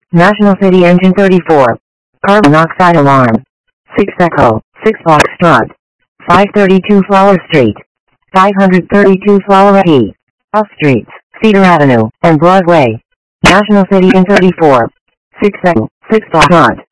National City Engine 34. Carbon monoxide alarm. 6 Echo, 6 Foxtrot. 532 Flower Street. 532 Flower E. Off Streets, Cedar Avenue, and Broadway. National City Engine 34. 6 Echo, 6 Foxtrot.